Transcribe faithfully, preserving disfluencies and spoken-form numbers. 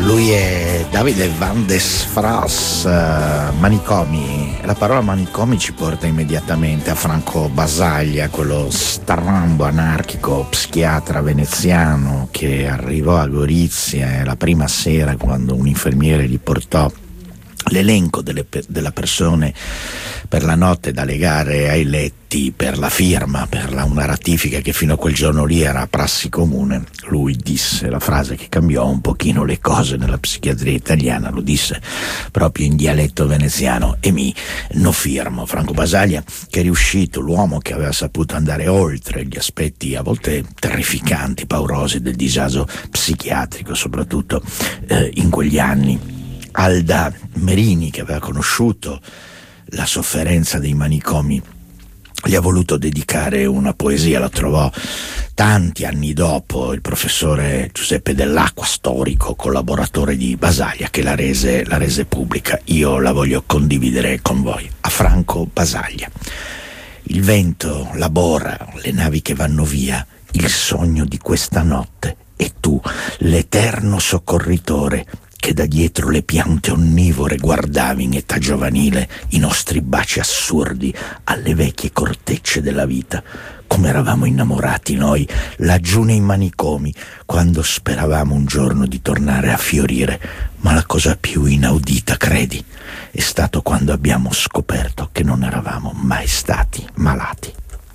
Lui è Davide Van des Fras, uh, manicomi. La parola manicomi ci porta immediatamente a Franco Basaglia, quello strambo anarchico psichiatra veneziano che arrivò a Gorizia la prima sera quando un infermiere gli portò l'elenco delle, della persone per la notte da legare ai letti per la firma, per la, una ratifica che fino a quel giorno lì era prassi comune. Lui disse la frase che cambiò un pochino le cose nella psichiatria italiana, lo disse proprio in dialetto veneziano: e mi no firmo. Franco Basaglia, che è riuscito, l'uomo che aveva saputo andare oltre gli aspetti a volte terrificanti, paurosi del disagio psichiatrico, soprattutto eh, in quegli anni. Alda Merini, che aveva conosciuto la sofferenza dei manicomi, gli ha voluto dedicare una poesia, la trovò tanti anni dopo il professore Giuseppe Dell'Acqua, storico, collaboratore di Basaglia, che la rese, la rese pubblica. Io la voglio condividere con voi. A Franco Basaglia. Il vento, la bora, le navi che vanno via, il sogno di questa notte, e tu, l'eterno soccorritore, che da dietro le piante onnivore guardavi in età giovanile i nostri baci assurdi alle vecchie cortecce della vita. Come eravamo innamorati noi laggiù nei manicomi, quando speravamo un giorno di tornare a fiorire. Ma la cosa più inaudita, credi, è stato quando abbiamo scoperto che non eravamo mai stati malati.